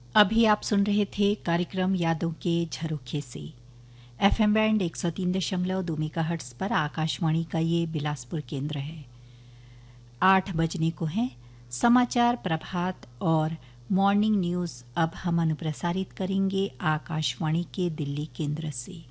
अभी आप सुन रहे थे कार्यक्रम यादों के झरोखे से। एफएम बैंड 103.2 मेगाहर्ट्ज पर आकाशवाणी का ये बिलासपुर केंद्र है। 8 बजने को हैं समाचार प्रभात और मॉर्निंग न्यूज। अब हम अनुप्रसारित करेंगे आकाशवाणी के दिल्ली केंद्र से।